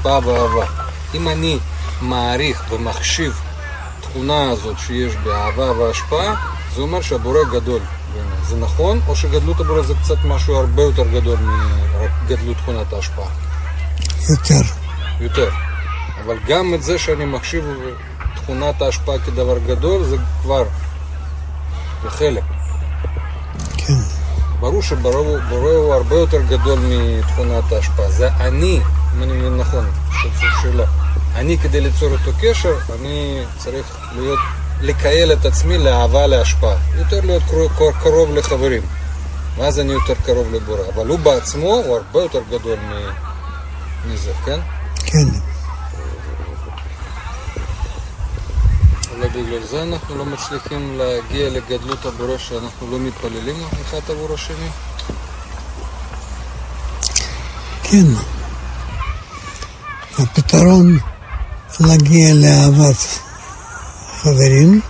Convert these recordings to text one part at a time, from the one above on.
השפעה ואהבה. אם אני מעריך ומחשיב תכונה הזאת שיש באהבה והשפעה, זה אומר שהבורא גדול. זה נכון, או שגדלות הבורא זה קצת משהו הרבה יותר גדול מרק גדלות תכונת ההשפעה? יותר. אבל גם את זה שאני מחשיב תכונת ההשפעה כדבר גדול, זה כבר לחלק. כן. ברור שבורא הוא הרבה יותר גדול מתכונת ההשפעה. זה אני, אם אני מבין נכון, זו שאלה. אני כדי ליצור אותו קשר, אני צריך לקייל את עצמי לאהבה להשפעה. יותר להיות קרוב לחברים. ואז אני יותר קרוב לבורא. אבל הוא בעצמו הוא הרבה יותר גדול מזה, כן? כן. אולי בגלל זה אנחנו לא מצליחים להגיע לגדלות הבורא שאנחנו לא מתפללים אחד עבור השני? כן. הפתרון להגיע לאהבת חברים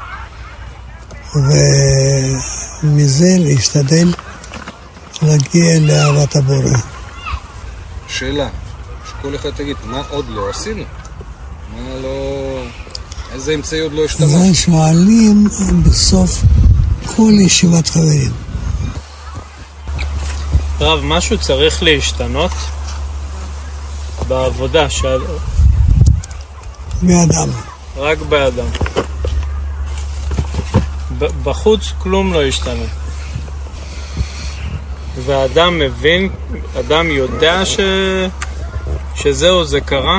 ומזה להשתדל להגיע לאהבת הבורא. שאלה, שכל אחד תגיד, מה עוד לא עשינו? מה לא... איזה אמצעי עוד לא השתמש? זה שואלים בסוף כל ישיבת חברים. רב, משהו צריך להשתנות בעבודה באדם. רק באדם. בחוץ כלום לא השתנה. והאדם מבין, אדם יודע שזהו, זה קרה.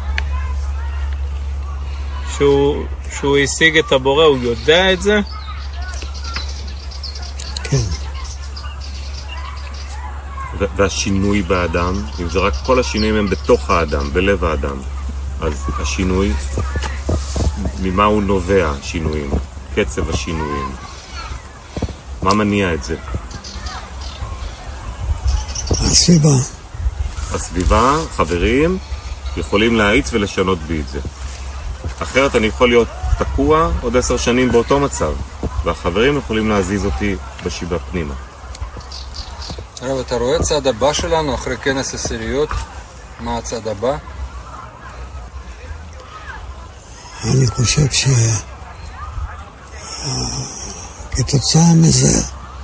שהוא השיג את הבורא, הוא יודע את זה? כן. והשינוי באדם, אם זה רק כל השינויים הם בתוך האדם, בלב האדם, אז השינוי, ממה הוא נובע השינויים? קצב השינויים. מה מניע את זה? הסביבה. הסביבה, חברים, יכולים להאיץ ולשנות בי את זה. אחרת אני יכול להיות תקוע עוד 10 שנים באותו מצב, והחברים יכולים להזיז אותי בשיבה פנימה. הרב, אתה רואה צעד הבא שלנו אחרי כנס עשיריות? מה הצעד הבא? אני חושב כתוצאה מזה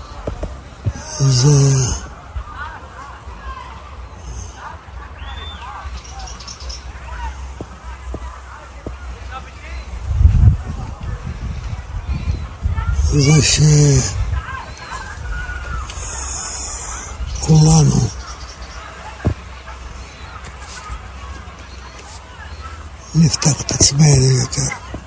זה שכולנו נפתח את עצמנו יותר.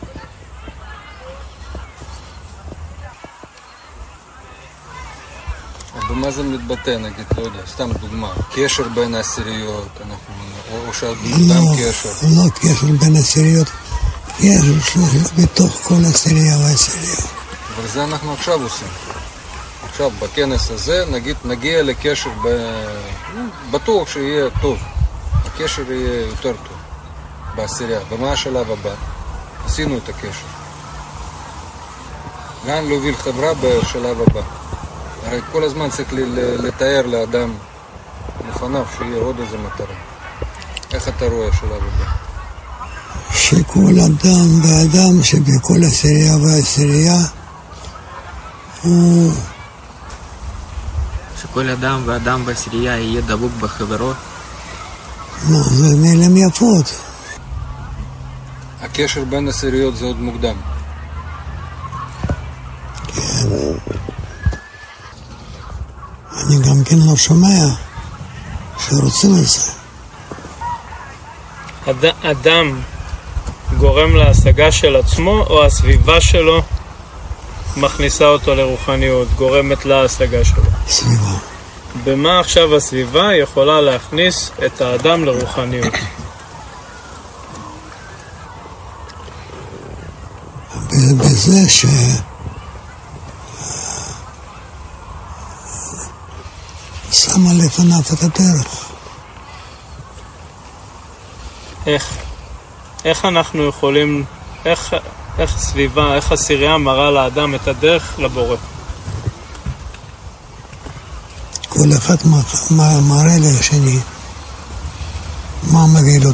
במה זה מתבטא, נגיד, לא יודע, סתם דוגמה, קשר בין העשיריות, או שאדם קשר? לא קשר בין העשיריות, קשר בתוך כל עשירייה והעשירייה. אבל זה אנחנו עכשיו עושים. עכשיו, בכנס הזה, נגיד, נגיע לקשר, בטוח שיהיה טוב. הקשר יהיה יותר טוב בעשירייה. ומה השלב הבא? עשינו את הקשר. לאן להוביל חברה בשלב הבא? הרי כל הזמן צריך לתאר לאדם לפניו שיהיה עוד איזה מטרה. איך אתה רואה השלב הבא? שכל אדם ואדם שבכל עשירייה והעשירייה שכל אדם ואדם בעשירייה יהיה דבוק בחברו. לא, זה מילים יפות. הקשר בין עשיריות זה עוד מוקדם. כן. אני גם כן לא שומע שרוצים את זה. אדם גורם להשגה של עצמו, או הסביבה שלו מכניסה אותו לרוחניות, גורמת להשגה שלו? סביבה. במה עכשיו הסביבה יכולה להכניס את האדם לרוחניות? בזה שמה לפניו את הדרך. איך אנחנו יכולים, איך סביבה, איך עשירייה מראה לאדם את הדרך לבורא? כל אחד מראה לשני מה מביא לו